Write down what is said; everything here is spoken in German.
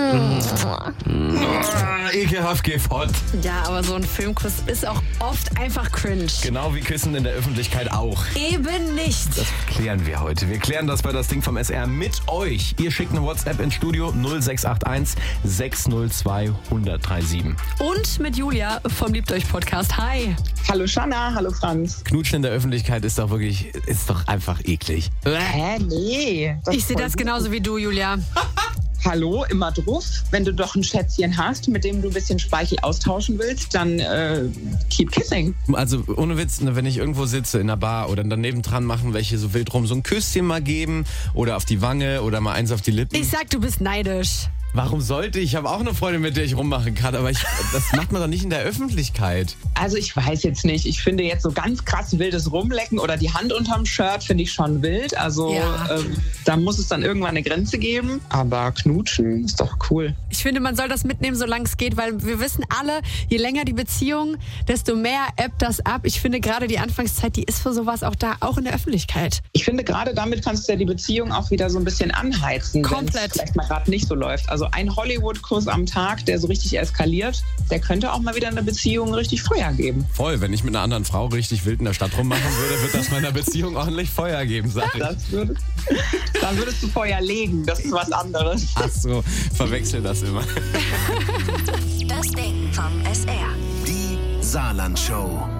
Ekelhaft gefott. Ja, aber so ein Filmkuss ist auch oft einfach cringe. Genau wie Küssen in der Öffentlichkeit auch. Eben nicht. Das klären wir heute. Wir klären das bei das Ding vom SR mit euch. Ihr schickt eine WhatsApp ins Studio 0681 602 1037. Und mit Julia vom Liebt euch Podcast. Hi. Hallo Shanna, hallo Franz. Knutschen in der Öffentlichkeit ist doch einfach eklig. Nee. Ich sehe das genauso wie du, Julia. Hallo, immer drauf. Wenn du doch ein Schätzchen hast, mit dem du ein bisschen Speichel austauschen willst, dann keep kissing. Also ohne Witz, wenn ich irgendwo sitze in einer Bar oder daneben dran machen welche so wild rum, so ein Küsschen mal geben oder auf die Wange oder mal eins auf die Lippen. Ich sag, du bist neidisch. Warum sollte ich? Ich habe auch eine Freundin, mit der ich rummachen kann, aber das macht man doch nicht in der Öffentlichkeit. Also ich weiß jetzt nicht. Ich finde jetzt so ganz krass wildes Rumlecken oder die Hand unterm Shirt finde ich schon wild. Also Ja. da muss es dann irgendwann eine Grenze geben. Aber knutschen ist doch cool. Ich finde, man soll das mitnehmen, solange es geht, weil wir wissen alle, je länger die Beziehung, desto mehr ebbt das ab. Ich finde gerade die Anfangszeit, die ist für sowas auch da, auch in der Öffentlichkeit. Ich finde, gerade damit kannst du ja die Beziehung auch wieder so ein bisschen anheizen, wenn Komplett. es vielleicht mal gerade nicht so läuft. Also ein Hollywood-Kuss am Tag, der so richtig eskaliert, der könnte auch mal wieder eine Beziehung richtig Feuer geben. Voll, wenn ich mit einer anderen Frau richtig wild in der Stadt rummachen würde, wird das meiner Beziehung ordentlich Feuer geben, sag ich. Dann würdest du Feuer legen, das ist was anderes. Ach so, verwechsel das immer. Das Ding vom SR. Die Saarland-Show.